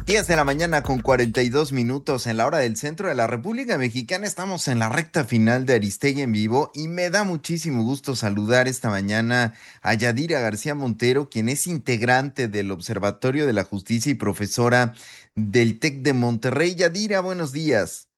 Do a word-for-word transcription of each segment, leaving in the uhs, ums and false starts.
Diez de la mañana con cuarenta y dos minutos en la hora del centro de la República Mexicana. Estamos en la recta final de Aristegui en vivo y me da muchísimo gusto saludar esta mañana a Yadira García Montero, quien es integrante del Observatorio de la Justicia y profesora del TEC de Monterrey. Yadira, buenos días.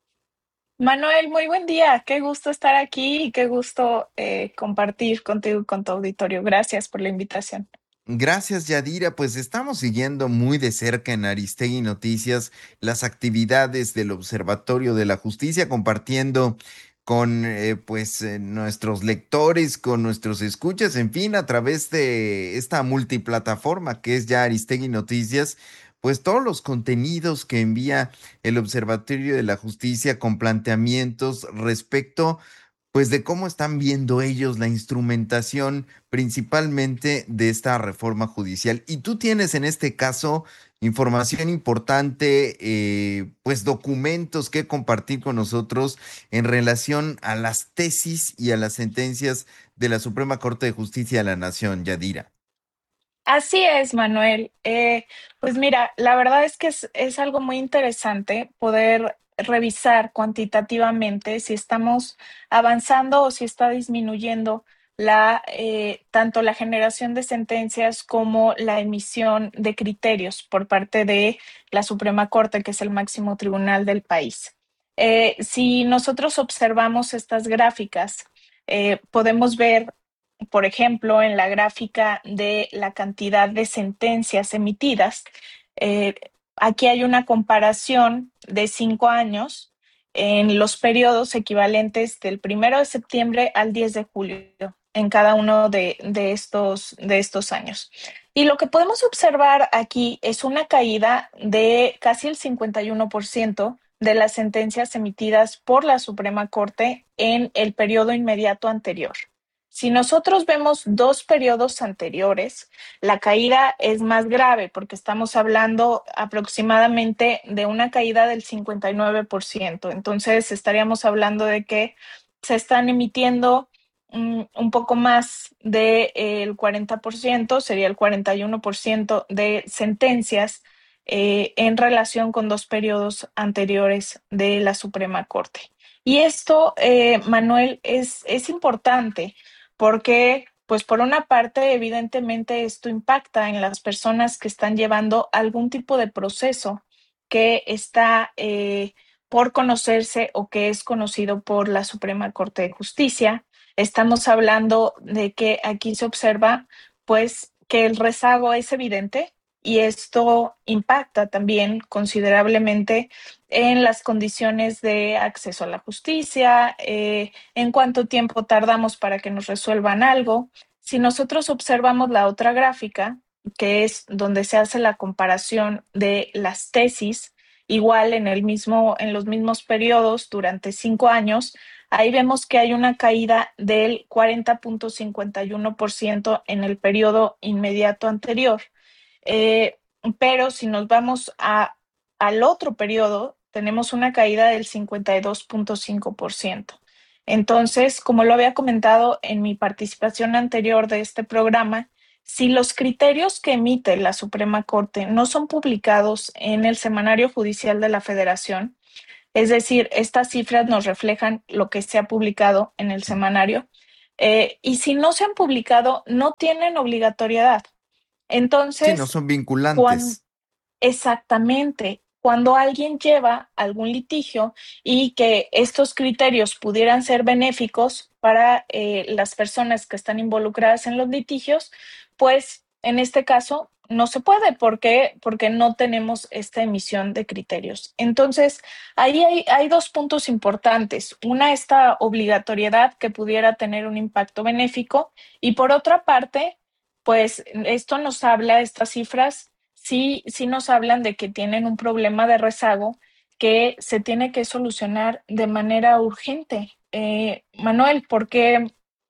Manuel, muy buen día. Qué gusto estar aquí y qué gusto eh, compartir contigo y con tu auditorio. Gracias por la invitación. Gracias, Yadira. Pues estamos siguiendo muy de cerca en Aristegui Noticias las actividades del Observatorio de la Justicia, compartiendo con eh, pues eh, nuestros lectores, con nuestros escuchas, en fin, a través de esta multiplataforma que es ya Aristegui Noticias, pues todos los contenidos que envía el Observatorio de la Justicia con planteamientos respecto pues de cómo están viendo ellos la instrumentación principalmente de esta reforma judicial. Y tú tienes en este caso información importante, eh, pues documentos que compartir con nosotros en relación a las tesis y a las sentencias de la Suprema Corte de Justicia de la Nación, Yadira. Así es, Manuel. Eh, pues mira, la verdad es que es, es algo muy interesante poder revisar cuantitativamente si estamos avanzando o si está disminuyendo la, eh, tanto la generación de sentencias como la emisión de criterios por parte de la Suprema Corte, que es el máximo tribunal del país. Eh, si nosotros observamos estas gráficas, eh, podemos ver, por ejemplo, en la gráfica de la cantidad de sentencias emitidas, eh, aquí hay una comparación de cinco años en los periodos equivalentes del primero de septiembre al diez de julio en cada uno de, de estos, de estos años. Y lo que podemos observar aquí es una caída de casi el cincuenta y uno por ciento de las sentencias emitidas por la Suprema Corte en el periodo inmediato anterior. Si nosotros vemos dos periodos anteriores, la caída es más grave porque estamos hablando aproximadamente de una caída del cincuenta y nueve por ciento. Entonces, estaríamos hablando de que se están emitiendo mm, un poco más del cuarenta por ciento, sería el cuarenta y uno por ciento de sentencias eh, en relación con dos periodos anteriores de la Suprema Corte. Y esto, eh, Manuel, es, es importante porque, pues por una parte, evidentemente esto impacta en las personas que están llevando algún tipo de proceso que está eh, por conocerse o que es conocido por la Suprema Corte de Justicia. Estamos hablando de que aquí se observa, pues, que el rezago es evidente y esto impacta también considerablemente en las condiciones de acceso a la justicia, eh, en cuánto tiempo tardamos para que nos resuelvan algo. Si nosotros observamos la otra gráfica, que es donde se hace la comparación de las tesis, igual en el mismo, en los mismos periodos durante cinco años, ahí vemos que hay una caída del cuarenta punto cincuenta y uno por ciento en el periodo inmediato anterior. Eh, pero si nos vamos a, al otro periodo, tenemos una caída del cincuenta y dos punto cinco por ciento. Entonces, como lo había comentado en mi participación anterior de este programa, si los criterios que emite la Suprema Corte no son publicados en el Semanario Judicial de la Federación, es decir, estas cifras nos reflejan lo que se ha publicado en el semanario, eh, y si no se han publicado, no tienen obligatoriedad. Sí, no Entonces, son cuando, vinculantes. exactamente, cuando alguien lleva algún litigio y que estos criterios pudieran ser benéficos para eh, las personas que están involucradas en los litigios, pues en este caso no se puede. ¿Por qué? Porque no tenemos esta emisión de criterios. Entonces, ahí hay, hay dos puntos importantes. Una, esta obligatoriedad que pudiera tener un impacto benéfico y por otra parte, pues esto nos habla, estas cifras sí, sí nos hablan de que tienen un problema de rezago que se tiene que solucionar de manera urgente. Eh, Manuel, porque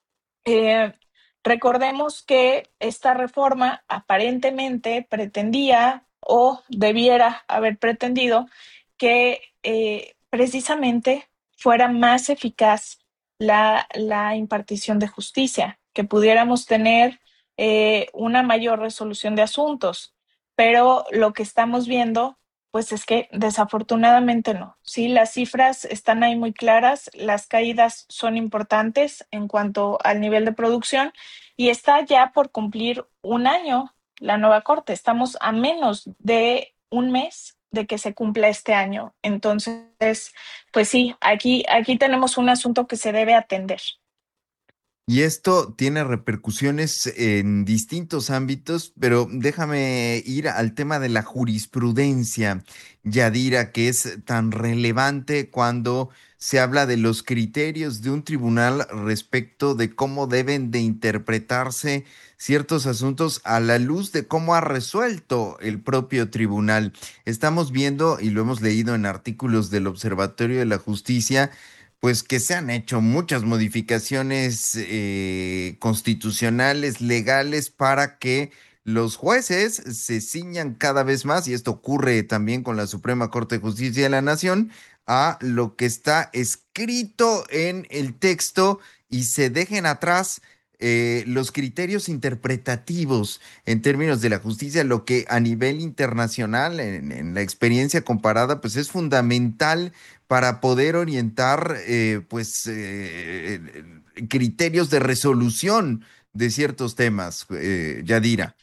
eh, recordemos que esta reforma aparentemente pretendía o debiera haber pretendido que eh, precisamente fuera más eficaz la, la impartición de justicia, que pudiéramos tener eh, una mayor resolución de asuntos. pero lo que estamos viendo, pues es que desafortunadamente no. Sí, las cifras están ahí muy claras, las caídas son importantes en cuanto al nivel de producción y está ya por cumplir un año la nueva corte. Estamos a menos de un mes de que se cumpla este año. Entonces, pues sí, aquí, aquí tenemos un asunto que se debe atender. Y esto tiene repercusiones en distintos ámbitos, pero déjame ir al tema de la jurisprudencia, Yadira, que es tan relevante cuando se habla de los criterios de un tribunal respecto de cómo deben de interpretarse ciertos asuntos a la luz de cómo ha resuelto el propio tribunal. Estamos viendo, y lo hemos leído en artículos del Observatorio de la Justicia, pues que se han hecho muchas modificaciones eh, constitucionales, legales, para que los jueces se ciñan cada vez más, y esto ocurre también con la Suprema Corte de Justicia de la Nación, a lo que está escrito en el texto y se dejen atrás eh, los criterios interpretativos en términos de la justicia, lo que a nivel internacional, en, en la experiencia comparada, pues es fundamental para poder orientar eh, pues eh, criterios de resolución de ciertos temas, eh, Yadira.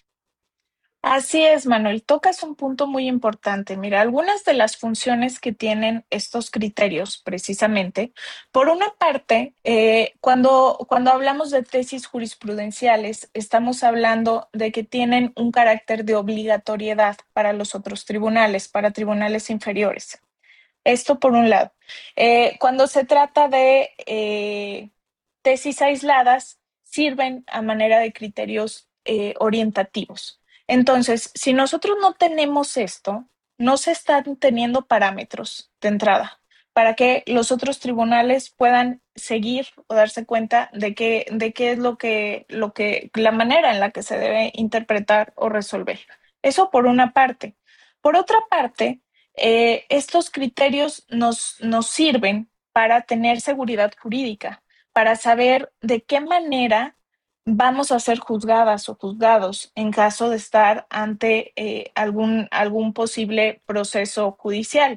Así es, Manuel. Tocas un punto muy importante. Mira, algunas de las funciones que tienen estos criterios, precisamente, por una parte, eh, cuando, cuando hablamos de tesis jurisprudenciales, estamos hablando de que tienen un carácter de obligatoriedad para los otros tribunales, para tribunales inferiores. Esto por un lado. Eh, cuando se trata de eh, tesis aisladas, sirven a manera de criterios eh, orientativos. Entonces, si nosotros no tenemos esto, no se están teniendo parámetros de entrada para que los otros tribunales puedan seguir o darse cuenta de qué, de qué es lo que, lo que, la manera en la que se debe interpretar o resolver. Eso por una parte. Por otra parte, eh, estos criterios nos, nos sirven para tener seguridad jurídica, para saber de qué manera vamos a ser juzgadas o juzgados en caso de estar ante eh, algún, algún posible proceso judicial.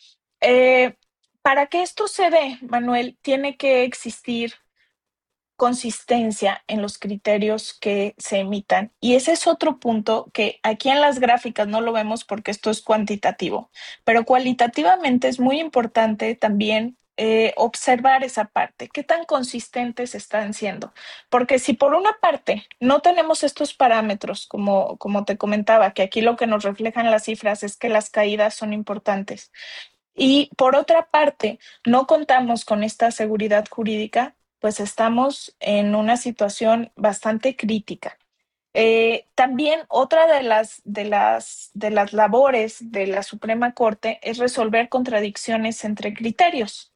Eh, para que esto se dé, Manuel, tiene que existir consistencia en los criterios que se emitan. Y ese es otro punto que aquí en las gráficas no lo vemos porque esto es cuantitativo, pero cualitativamente es muy importante también eh, observar esa parte, qué tan consistentes están siendo. Porque si por una parte no tenemos estos parámetros, como, como te comentaba, que aquí lo que nos reflejan las cifras es que las caídas son importantes, y por otra parte, no contamos con esta seguridad jurídica, pues estamos en una situación bastante crítica. Eh, también otra de las, de, las, de las labores de la Suprema Corte es resolver contradicciones entre criterios.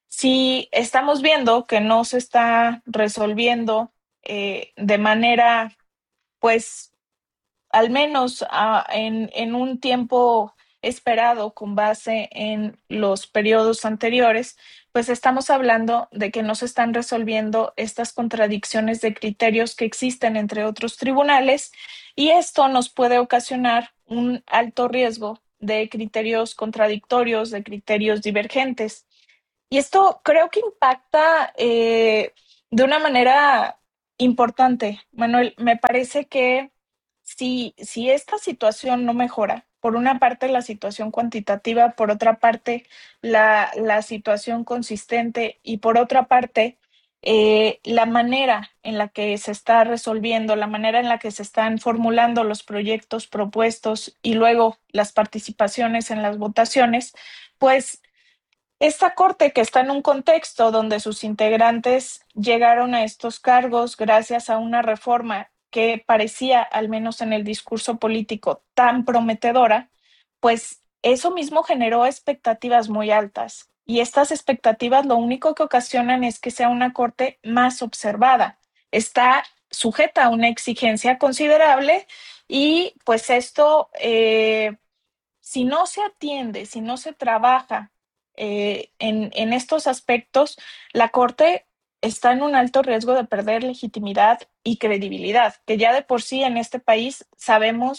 Si estamos viendo que no se está resolviendo eh, de manera, pues, al menos uh, en, en un tiempo esperado con base en los periodos anteriores, pues estamos hablando de que no se están resolviendo estas contradicciones de criterios que existen entre otros tribunales y esto nos puede ocasionar un alto riesgo de criterios contradictorios, de criterios divergentes. Y esto creo que impacta eh, de una manera importante. Manuel, me parece que si, si esta situación no mejora, por una parte la situación cuantitativa, por otra parte la, la situación consistente y por otra parte eh, la manera en la que se está resolviendo, la manera en la que se están formulando los proyectos propuestos y luego las participaciones en las votaciones, pues esta corte que está en un contexto donde sus integrantes llegaron a estos cargos gracias a una reforma que parecía, al menos en el discurso político, tan prometedora, pues eso mismo generó expectativas muy altas. Y estas expectativas lo único que ocasionan es que sea una corte más observada. Está sujeta a una exigencia considerable y pues esto, eh, si no se atiende, si no se trabaja eh, en, en estos aspectos, la Corte está en un alto riesgo de perder legitimidad y credibilidad, que ya de por sí en este país sabemos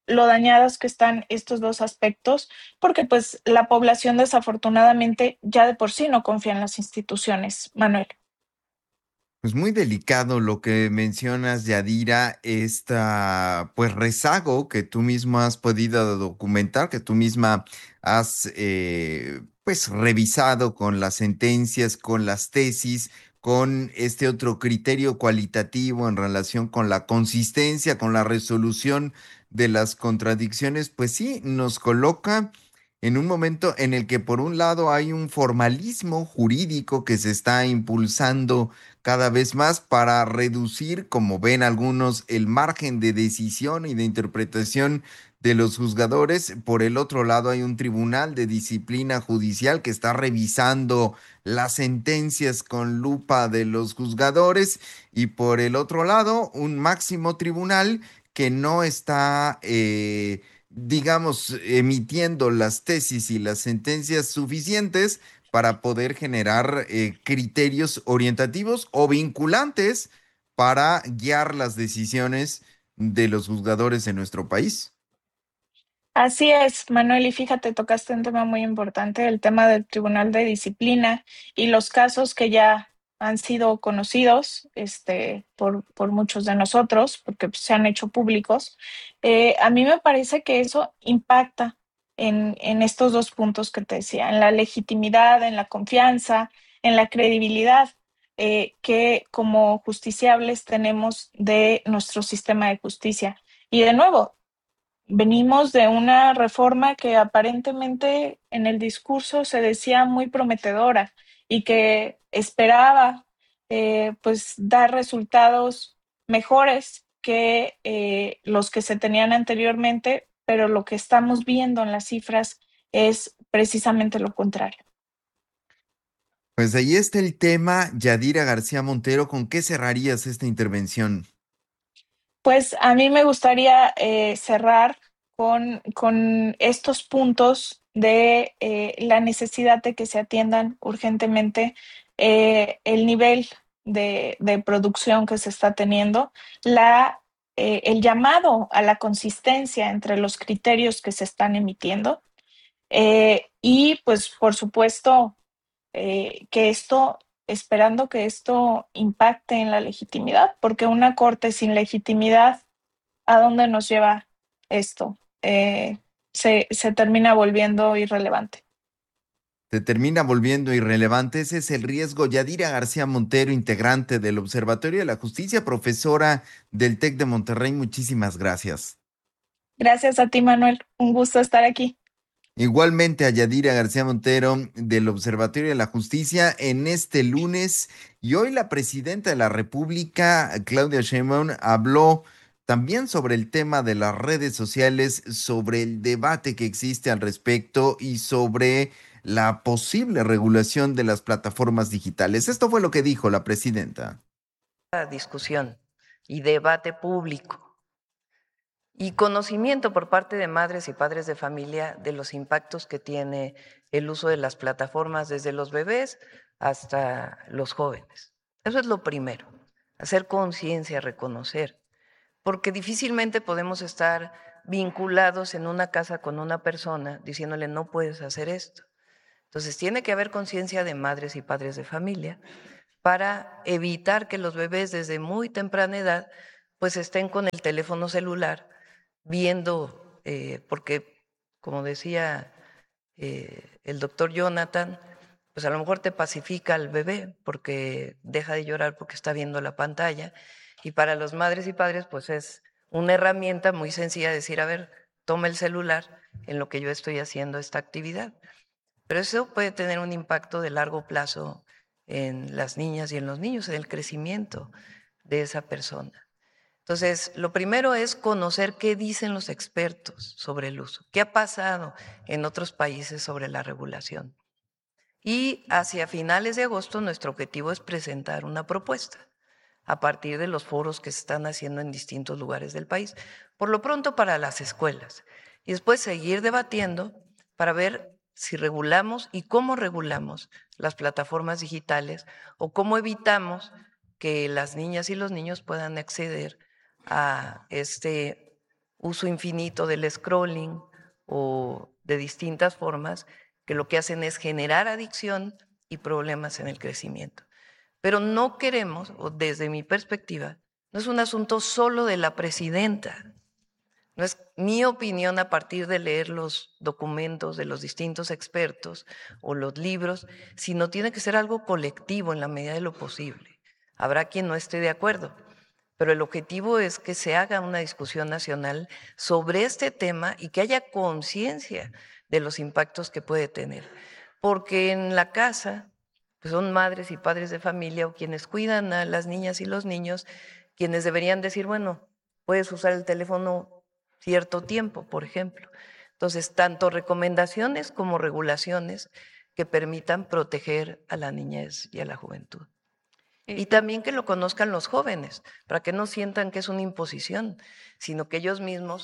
lo dañadas que están estos dos aspectos, porque pues la población desafortunadamente ya de por sí no confía en las instituciones, Manuel. Pues muy delicado lo que mencionas, Yadira, esta pues rezago que tú misma has podido documentar, que tú misma has eh, pues revisado con las sentencias, con las tesis, con este otro criterio cualitativo en relación con la consistencia, con la resolución de las contradicciones, pues sí, nos coloca en un momento en el que por un lado hay un formalismo jurídico que se está impulsando cada vez más para reducir, como ven algunos, el margen de decisión y de interpretación de los juzgadores. Por el otro lado, hay un tribunal de disciplina judicial que está revisando las sentencias con lupa de los juzgadores y por el otro lado, un máximo tribunal que no está... eh, digamos, emitiendo las tesis y las sentencias suficientes para poder generar eh, criterios orientativos o vinculantes para guiar las decisiones de los juzgadores en nuestro país. Así es, Manuel, y fíjate, tocaste un tema muy importante, el tema del Tribunal de Disciplina y los casos que ya han sido conocidos este, por, por muchos de nosotros, porque pues, se han hecho públicos. Eh, a mí me parece que eso impacta en, en estos dos puntos que te decía, en la legitimidad, en la confianza, en la credibilidad eh, que como justiciables tenemos de nuestro sistema de justicia. Y de nuevo, venimos de una reforma que aparentemente en el discurso se decía muy prometedora y que esperaba eh, pues dar resultados mejores que eh, los que se tenían anteriormente, pero lo que estamos viendo en las cifras es precisamente lo contrario. Pues ahí está el tema, Yadira García Montero, ¿con qué cerrarías esta intervención? Pues a mí me gustaría eh, cerrar con, con estos puntos de eh, la necesidad de que se atiendan urgentemente eh, el nivel de, de producción que se está teniendo, la, eh, el llamado a la consistencia entre los criterios que se están emitiendo eh, y pues por supuesto eh, que esto, esperando que esto impacte en la legitimidad, porque una corte sin legitimidad, ¿a dónde nos lleva esto? Eh, se, se termina volviendo irrelevante. Se termina volviendo irrelevante. Ese es el riesgo. Yadira García Montero, integrante del Observatorio de la Justicia, profesora del TEC de Monterrey, muchísimas gracias. Gracias a ti, Manuel. Un gusto estar aquí. Igualmente a Yadira García Montero del Observatorio de la Justicia en este lunes. Y hoy la presidenta de la República, Claudia Sheinbaum, habló también sobre el tema de las redes sociales, sobre el debate que existe al respecto y sobre la posible regulación de las plataformas digitales. Esto fue lo que dijo la presidenta. Discusión y debate público y conocimiento por parte de madres y padres de familia de los impactos que tiene el uso de las plataformas desde los bebés hasta los jóvenes. Eso es lo primero, hacer conciencia, reconocer, porque difícilmente podemos estar vinculados en una casa con una persona diciéndole no puedes hacer esto. Entonces tiene que haber conciencia de madres y padres de familia para evitar que los bebés desde muy temprana edad pues estén con el teléfono celular viendo, eh, porque como decía eh, el doctor Jonathan, pues a lo mejor te pacifica al bebé porque deja de llorar porque está viendo la pantalla y para los madres y padres pues es una herramienta muy sencilla de decir, a ver, toma el celular en lo que yo estoy haciendo esta actividad. Pero eso puede tener un impacto de largo plazo en las niñas y en los niños, en el crecimiento de esa persona. Entonces, lo primero es conocer qué dicen los expertos sobre el uso, qué ha pasado en otros países sobre la regulación. Y hacia finales de agosto nuestro objetivo es presentar una propuesta a partir de los foros que se están haciendo en distintos lugares del país, por lo pronto para las escuelas, y después seguir debatiendo para ver si regulamos y cómo regulamos las plataformas digitales o cómo evitamos que las niñas y los niños puedan acceder a este uso infinito del scrolling o de distintas formas que lo que hacen es generar adicción y problemas en el crecimiento. Pero no queremos, o desde mi perspectiva, no es un asunto solo de la presidenta. No es mi opinión a partir de leer los documentos de los distintos expertos o los libros, sino tiene que ser algo colectivo en la medida de lo posible. Habrá quien no esté de acuerdo, pero el objetivo es que se haga una discusión nacional sobre este tema y que haya conciencia de los impactos que puede tener. Porque en la casa pues son madres y padres de familia o quienes cuidan a las niñas y los niños, quienes deberían decir, bueno, puedes usar el teléfono cierto tiempo, por ejemplo. Entonces, tanto recomendaciones como regulaciones que permitan proteger a la niñez y a la juventud. Y también que lo conozcan los jóvenes, para que no sientan que es una imposición, sino que ellos mismos...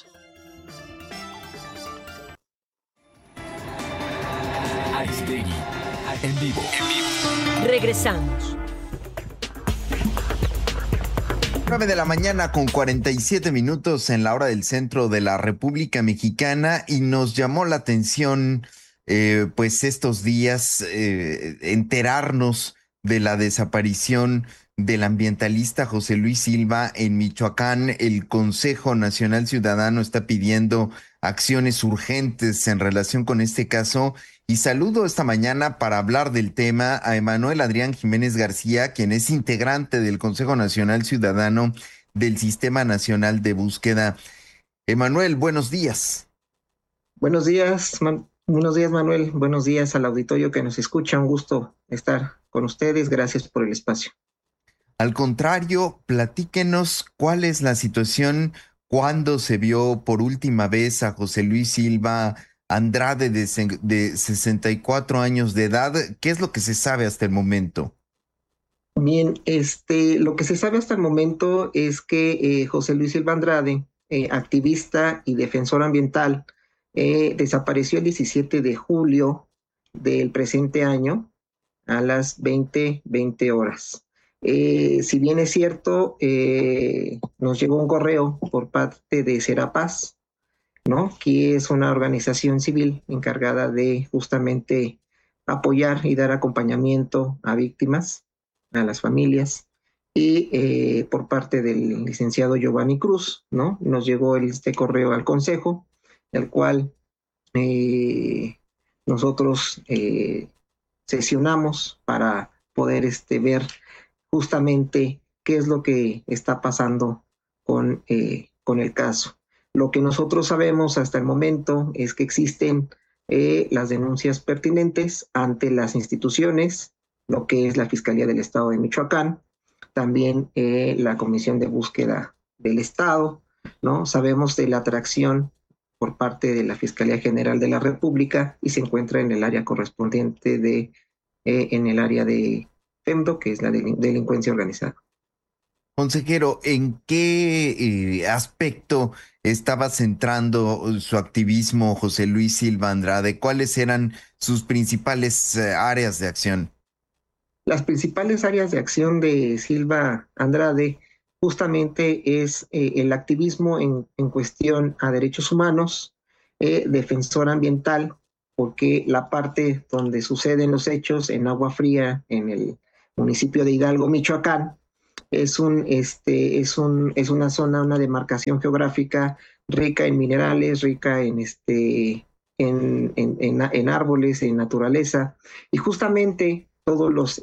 Aristegui, en vivo. En vivo. Regresamos. nueve de la mañana con cuarenta y siete minutos en la hora del centro de la República Mexicana, y nos llamó la atención eh, pues estos días eh, enterarnos de la desaparición del ambientalista José Luis Silva en Michoacán. El Consejo Nacional Ciudadano está pidiendo acciones urgentes en relación con este caso. Y saludo esta mañana para hablar del tema a Emanuel Adrián Jiménez García, quien es integrante del Consejo Nacional Ciudadano del Sistema Nacional de Búsqueda. Emanuel, buenos días. Buenos días, man- buenos días, Manuel. Buenos días al auditorio que nos escucha. Un gusto estar con ustedes. Gracias por el espacio. Al contrario, platíquenos cuál es la situación, cuándo se vio por última vez a José Luis Silva Andrade, de, de sesenta y cuatro años de edad. ¿Qué es lo que se sabe hasta el momento? Bien, este, lo que se sabe hasta el momento es que eh, José Luis Silva Andrade, eh, activista y defensor ambiental, eh, desapareció el diecisiete de julio del presente año a las veinte horas. Eh, si bien es cierto, eh, nos llegó un correo por parte de Serapaz, ¿no?, que es una organización civil encargada de justamente apoyar y dar acompañamiento a víctimas, a las familias, y eh, por parte del licenciado Giovanni Cruz, ¿no?, nos llegó este correo al Consejo, el cual eh, nosotros eh, sesionamos para poder este, ver justamente qué es lo que está pasando con, eh, con el caso. Lo que nosotros sabemos hasta el momento es que existen eh, las denuncias pertinentes ante las instituciones, lo que es la Fiscalía del Estado de Michoacán, también eh, la Comisión de Búsqueda del Estado, ¿no? Sabemos de la atracción por parte de la Fiscalía General de la República y se encuentra en el área correspondiente de, eh, en el área de FEMDO, que es la delin- delincuencia organizada. Consejero, ¿en qué eh, aspecto estaba centrando su activismo José Luis Silva Andrade? ¿Cuáles eran sus principales eh, áreas de acción? Las principales áreas de acción de Silva Andrade justamente es eh, el activismo en, en cuestión a derechos humanos, eh, defensor ambiental, porque la parte donde suceden los hechos en Agua Fría, en el municipio de Hidalgo, Michoacán, es, un, este, es, un, es una zona, una demarcación geográfica rica en minerales, rica en, este, en, en, en, en árboles, en naturaleza, y justamente todos los